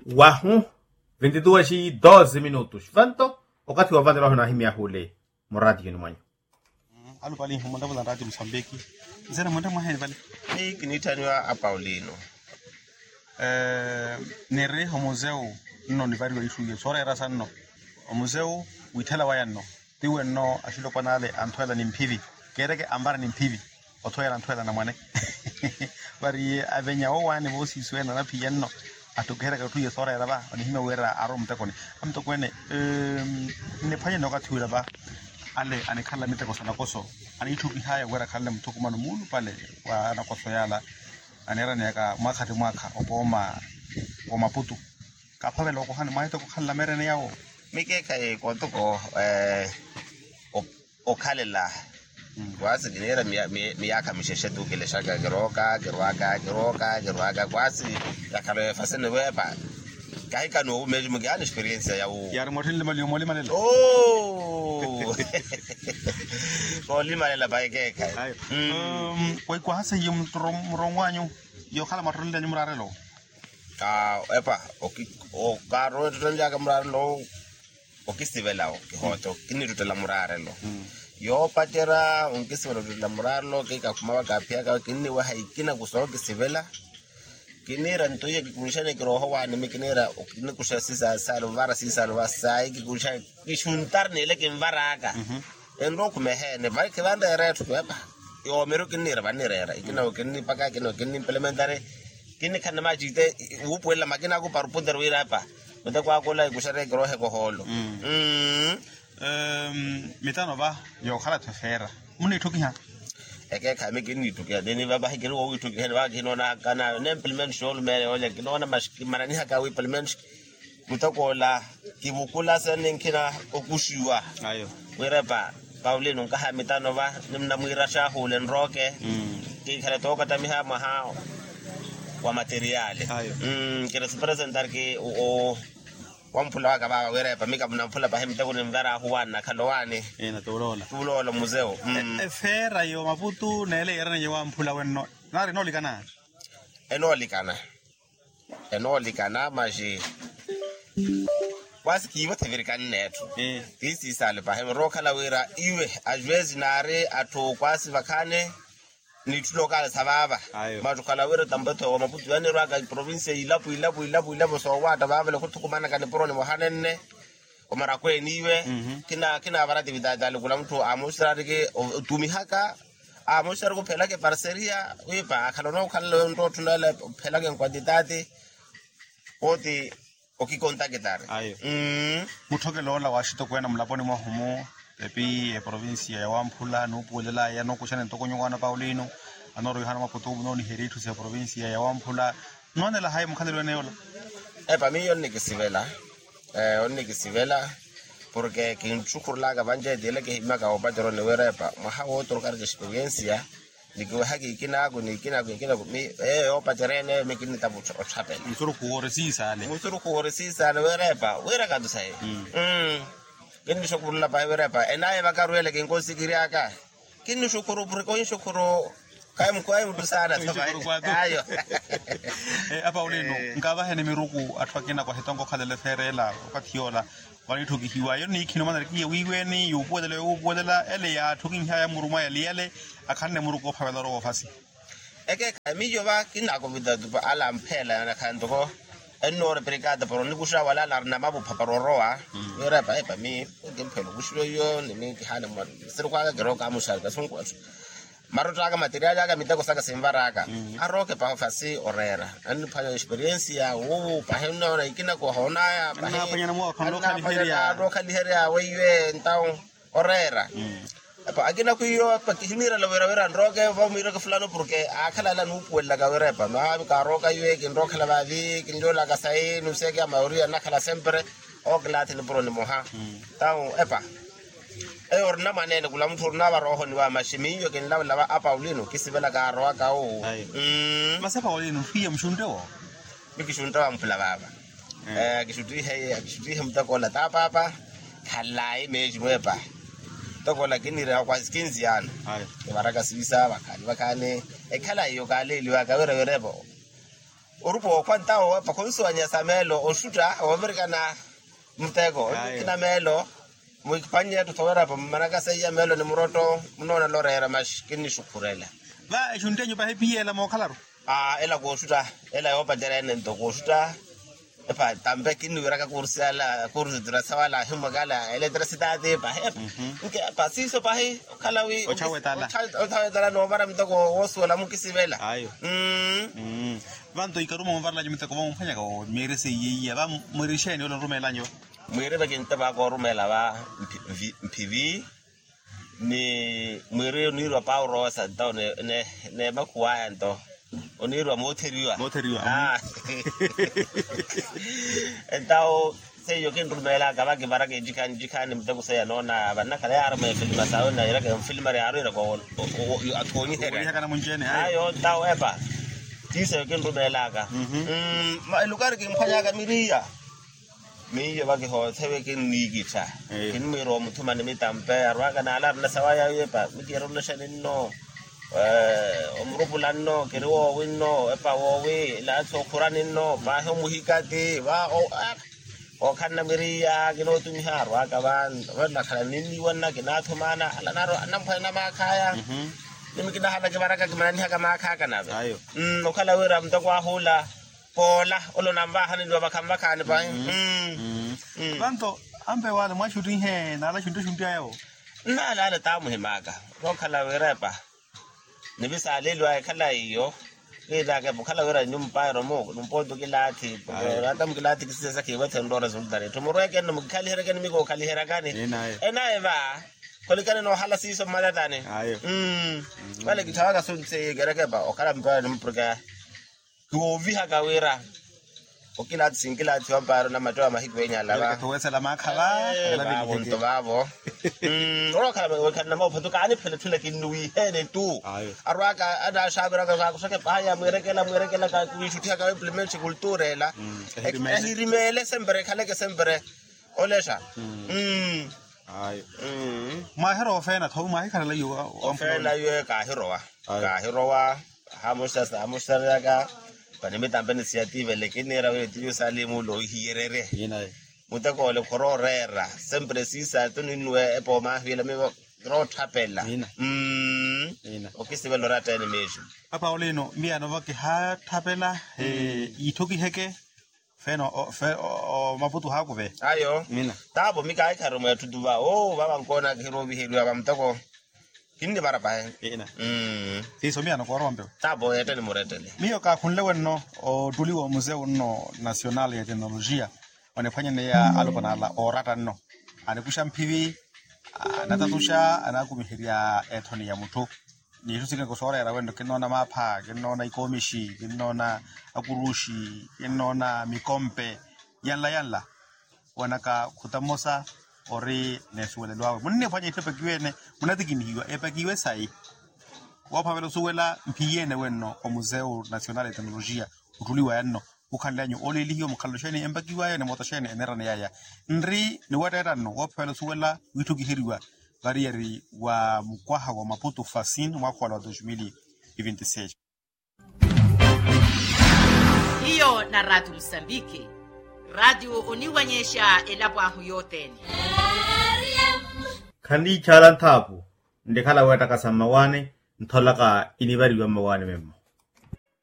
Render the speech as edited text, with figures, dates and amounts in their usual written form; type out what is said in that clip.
Wahu 22:12. Vanto wakati wa vandela hona himia hule muradi mwanyu. Alu pali humanda bula radio Msambiki. Zena mwenda mwaheni pali. Ni kinitaniwa Apaulino. Nere homozeu no ni vari ishu ye sora era sanno. Homozeu witela wayanno. Tiwe no ashilo panale antwela ni mpivi. Kereke ambara ni mpivi. Otoya antwela na mwane. Bari avenya o wane bosi swena na piyenno. Atokera ka tuye sora era ba oni hime wera arom takoni. Amto kwene ne panye no ka tuira ba. Ale anekhala miteko sana koso ani ithuki haya wera khalle mthuku manu mulu pale wa ana koso yala anera neka makhati makha opoma o Maputo ka phavela ko hane maito ko khalla merene yawo Mike kai kotoko o khalela kwasi ginera miyaka misheshe tu kile shaka gerwaka kwasi yakale fasene wepa kai kanu meji mugani experience yawo yar motin le mali moli manela ko limalela baike kai koi kwa hasa yum rongwanyu yo khala matrol le nyumrarelo epa o karo tanja kamrarelo o kisivela o hoto kini tutela murarelo yo patera unkisivela tutela murarelo ke ka kuma ka pia ka kini wa haikina kuso kisivela kinera ntoye kikushane kiroho wane mikinera okine kushasisa salvara sisa sai kikusha kishuntarne ile kimvaraka endo kumehene vai kivanda eretu baba yo mero kinera vanera ikina okini paka kino kini implementare kini kana majite upwela makina ko paruponder wira pa meta kwa kola kushare kirohe ko holo mitano ba yo khala tefera muni tokiha eke kami kini tukia deni baba hikero wo tukia ba kinona kana ne implement shol mere oja kinona manani haka we implement mutakola kibukula senenkina okushiwa ayo werapa Paulino ngaha mitano ba nimna mwira shahulen roke ki kale toka tamiha maha wa materiale kile presentar ki o wampula ka baba werapa mika mnampula ba hemta ko ndara huwana kalowani ena tulola museo fera yo Maputo nele era ne wampula wenno nare no likana maji wasiki wote virikani netu tisi sale pa hem roka la wera iwe ajwezi nare ato kwasi vakane ni tulokala sababa matukala wera tambato wa Maputo yani raga province ilapu so wata baba le kutukumana kane prone mohanenne omara kwe niwe kina barati vidadale kula mtu amusarike tumihaka amusar ko phela ke parceria wepa akhalona ukhallo ndo tunala phela ke quantitati oti okikontaketare muthoke lola washito kwena mlaponi mwa humo epi province ya Wamphula no pulela ya no kushane ntokonywana Paulino anoro Yohana Maputo no ni heritu ya province ya Wamphula none la hay mkhalelo neola epa mi yonni kisivela porque quien chukurla ga banje dele ke himaka obajero ne werepa mahawo to kar experiencia digo hagi kina go mi o paterene me kini tabu chapel musuru ko resisa ale werepa wera ka dusai kini chukurla ba werepa enaye bakarwele ke ngosi kiriaka kini chukuru porque chukuru kai mtu sana ayo Paulino ngaba hene miruku atwakena kwa hetongo khalele ferela okathiola wani thuki hiwayo ni khino mana ki wiweni ubodela ele ya thuki haya muruma ya liele akhanne muruko phavela ro ofasi eke kamijo ba kina ko vidadu ba ala mphela na khandoko enore brigade pero ni kusha wala la na mabu paparoroa era ba epa mi ngempelo kushilo yo ni mi hana mo siru kwa gero ka musha ka sunku marota ka material ya ka miteko saka semvaraka aroke pa fasi orera ani phanya experience ya wo pa hena na ikina ko hona ya pa hena mo khaloka liheria weiwe ntao orera pa akina ku yo pa kihimira la wera nroke ba mira ka fulano porque akhala la nupuela ka wera pa ma ka roka yue kin roka la bavi kin dola ka sai no se ka maoria na khala sempre o glati le pro ni moha tao epa orna manene kula mtu na ba roho ni wa mashimiyo ken la Paulino kisivela ka roa ka o masa Paulino fiye mshundeo mikishunda wa mpula baba kishutui mtakola ta papa khalai meji wepa tokola kinira kwa skinzi yana baraka sibisa bakani ekhala yo kaleli wa ka werebo urupo kwantao pa konsuanya samelo oshuta omerikana mtego ina melo muikpanya tutawera pa manaka saya melo ni muroto mnona lorera mashkini shukurela ba shuntenyo pa hepiela mo kalaro ela go shuta ela yopa derene ndo go shuta epa tambe kinu wiraka kursala kursudra sawala humagala ele drasitade pa hepa nke pa siso pa he kalawi ochawetala no bara mtoko wosola mukisivela ayo vanto ikarumo mvarla jimita ko mfanya ko merese yiya ba murisheniolo rumela nyo mwere bagenta ba ko rumela ba mpivi ni mwere nirwa Paulo sa down ne bakuwa ndo onirwa moteriwa então sei yo ken rumela ka ba ke barake jikani mtako saya nona bana kala yar me filma sauna ira ke filma re aro ko atoni here kana munjene ayo tao epa tise ken rumela ka ma lugar ke mphanya ka miriya miye ba ke ho thebe ke nigita ken mero muthuma ne mitampe arwa kana ala na sawaya yepa mitiro na shanino omrupulano kero winno epa wowe la so kuranino ba ho muhikati ba o kanna miriya gino tumi harwa ka ban wala khalanini wanna kina thumana ala naro anam phana ma khaya nimi kina hala ke baraka ke manani haka ma khaka na ba ayo okhala wera mtakwa hula pola olo namba hanin ba kamba khane ba vanto ambe wale mwa shooting he na la shuntu ayo na la ta muhimaka okhala wera pa nebisa lelwa khala iyo ila ke bukhala wera nyumpa romo numpodo kilati rata mkilati kisesa ke wethe ndora zundare tumureke no mkhali hereke ni miko khali heragani enaye ba kolikana no hala siso malatane ayo wale kitawaka sunse gereke ba okala mpara nimproka kuovi haka wera okilati singilati wamparo na matoa mahigwe nyala ba towesa la makhala ela bonto babo okala wekana mo patuka ani phele thule kinui hene tu arwaka ada shabira ka kusake baya mwerekela ka kuishutia ka implement culture ela ehirimele sembere khale ke sembere olesha ayo mahero fena tho mahikhala yo ofela yo ka hirowa hamusa ka paneme tambe initiative lekene ra wetio salemo lo hierere mutako le kororera sempre sisa tuninwe epo ma hwela me ro thapela okisebe lo rata animation apa oleno mia no ke ha thapela ithoki heke feno o maputu ha ko ve ayo tabo mika ikharomo ya thuduba baba nkona ke robi helwa ba mtako hindi bara pa tiso mia no ko rombe tabo yete ni moretele mio ka khunle wenno o tuliwo museo no national ya teknolojia wanafanya ne ya alopana la orata no ane kusha mpivi natatusha anakumihiria ethoni ya mutu ni tusika ko sora era wendo kinona mapha kinona ikomishi kinona akurushi kinona mikompe yalla wanaka kutamosa ori nesuele lwawe munne fanya itepe kiwene munatikimihiwa epakiwe sai waphavelo suwela mpiyene wenno o museo national ya teknolojia utuliwa yanno ukhandanyo olelihiyo mukhalloshene empakiwa ne motoshene enerane yaya nri ni waterano waphavelo suwela withukihiriwa varieri wa mkwaha wa Maputo Fascin mwaka wa 2026 hiyo na Radio Msambiki radio uniwanyesha elabwahu yote khandi chala thapu ndekhala weta kasamawane ntholaka inibari wa mawane memo